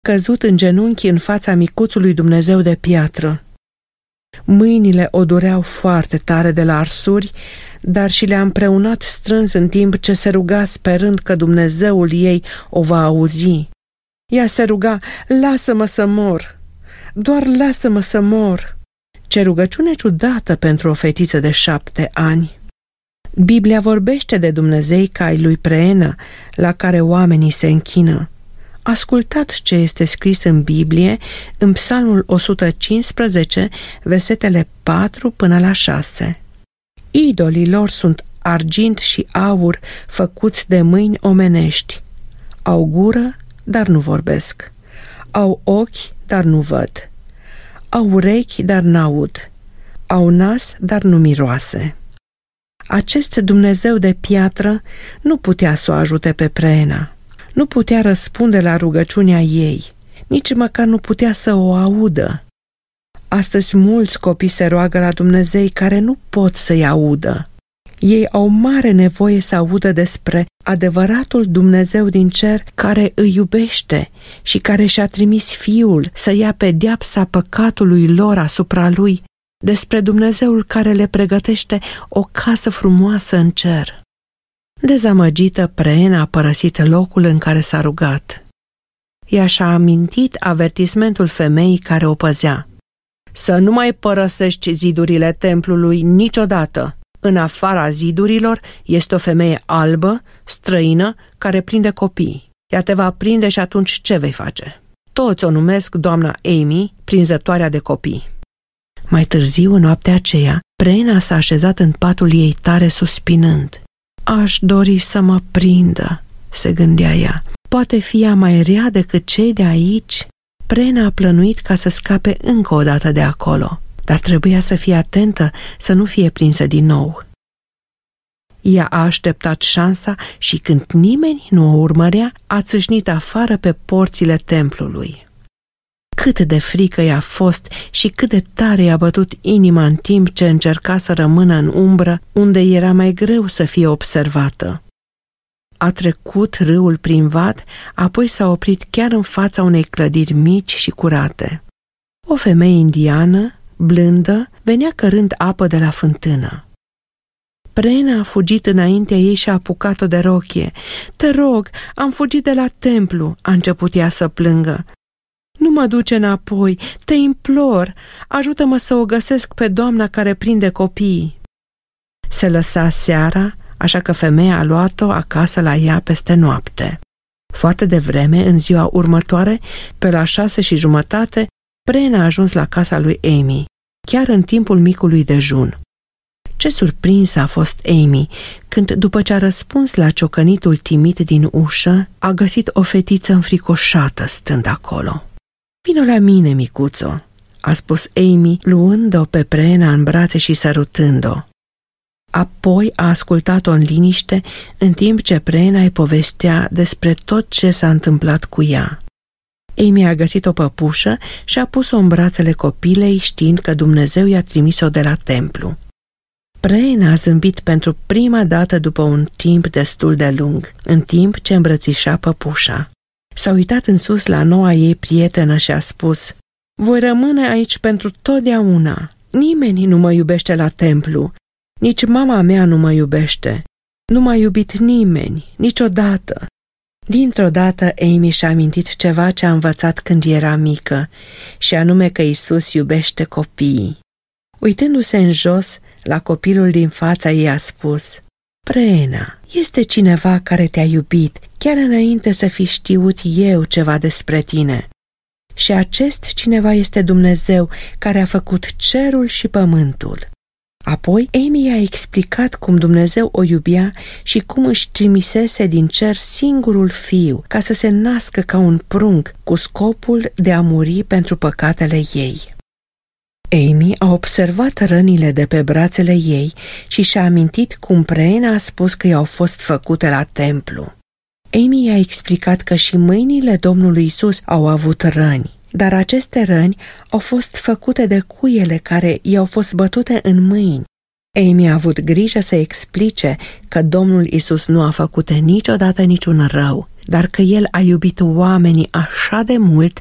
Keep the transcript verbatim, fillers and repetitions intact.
căzut în genunchi în fața micuțului Dumnezeu de piatră. Mâinile o dureau foarte tare de la arsuri, dar și le-a împreunat strâns în timp ce se ruga sperând că Dumnezeul ei o va auzi. Ea se ruga, lasă-mă să mor, doar lasă-mă să mor. Ce rugăciune ciudată pentru o fetiță de șapte ani! Biblia vorbește de Dumnezei ca ai lui Preena, la care oamenii se închină. Ascultați ce este scris în Biblie, în Psalmul o sută cincisprezece, versetele patru până la șase. Idolii lor sunt argint și aur făcuți de mâini omenești. Au gură, dar nu vorbesc. Au ochi, dar nu văd. Au urechi, dar n-aud. Au nas, dar nu miroase. Acest Dumnezeu de piatră nu putea să o ajute pe Preena. Nu putea răspunde la rugăciunea ei, nici măcar nu putea să o audă. Astăzi mulți copii se roagă la Dumnezei care nu pot să-i audă. Ei au mare nevoie să audă despre adevăratul Dumnezeu din cer care îi iubește și care și-a trimis Fiul să ia pedeapsa păcatului lor asupra lui, despre Dumnezeul care le pregătește o casă frumoasă în cer. Dezamăgită, Preena a părăsit locul în care s-a rugat. Ea și-a amintit avertismentul femeii care o păzea. Să nu mai părăsești zidurile templului niciodată. În afara zidurilor este o femeie albă, străină, care prinde copii. Ea te va prinde și atunci ce vei face? Toți o numesc doamna Amy, prinzătoarea de copii. Mai târziu, în noaptea aceea, Preena s-a așezat în patul ei tare suspinând. Aș dori să mă prindă, se gândea ea. Poate fi ea mai rea decât cei de aici? Preena a plănuit ca să scape încă o dată de acolo, dar trebuia să fie atentă să nu fie prinsă din nou. Ea a așteptat șansa și când nimeni nu o urmărea, a țâșnit afară pe porțile templului. Cât de frică i-a fost și cât de tare i-a bătut inima în timp ce încerca să rămână în umbră, unde era mai greu să fie observată. A trecut râul prin vad, apoi s-a oprit chiar în fața unei clădiri mici și curate. O femeie indiană, blândă, venea cărând apă de la fântână. Preena a fugit înaintea ei și a apucat-o de rochie. Te rog, am fugit de la templu, a început ea să plângă. Nu mă duce înapoi, te implor, ajută-mă să o găsesc pe doamna care prinde copiii. Se lăsa seara, așa că femeia a luat-o acasă la ea peste noapte. Foarte devreme, în ziua următoare, pe la șase și jumătate, Preena a ajuns la casa lui Amy, chiar în timpul micului dejun. Ce surprinsă a fost Amy când, după ce a răspuns la ciocănitul timid din ușă, a găsit o fetiță înfricoșată stând acolo. Vino la mine, micuțo, a spus Amy, luând-o pe Preena în brațe și sărutând-o. Apoi a ascultat-o în liniște, în timp ce Preena îi povestea despre tot ce s-a întâmplat cu ea. Amy a găsit o păpușă și a pus-o în brațele copilei, știind că Dumnezeu i-a trimis-o de la templu. Preena a zâmbit pentru prima dată după un timp destul de lung, în timp ce îmbrățișa păpușa. S-a uitat în sus la noua ei prietenă și a spus: voi rămâne aici pentru totdeauna. Nimeni nu mă iubește la templu, nici mama mea nu mă iubește. Nu m-a iubit nimeni, niciodată. Dintr-o dată, Amy și-a amintit ceva ce a învățat când era mică, și anume că Iisus iubește copiii. Uitându-se în jos, la copilul din fața ei a spus: Preena, este cineva care te-a iubit chiar înainte să fi știut eu ceva despre tine. Și acest cineva este Dumnezeu care a făcut cerul și pământul. Apoi Amy a explicat cum Dumnezeu o iubea și cum își trimisese din cer singurul fiu ca să se nască ca un prunc cu scopul de a muri pentru păcatele ei. Amy a observat rănile de pe brațele ei și și-a amintit cum Preena a spus că i-au fost făcute la templu. Amy i-a explicat că și mâinile Domnului Iisus au avut răni, dar aceste răni au fost făcute de cuiele care i-au fost bătute în mâini. Amy a avut grijă să explice că Domnul Isus nu a făcut niciodată niciun rău, dar că El a iubit oamenii așa de mult